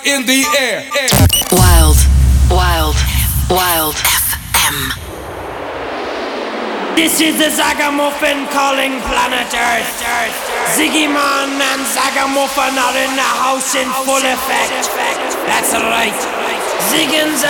in the air. Wild, wild, wild FM. This is the Zagamuffin calling planet Earth. Ziggy Man and Zagamuffin are in the house in full effect. That's right. Ziggins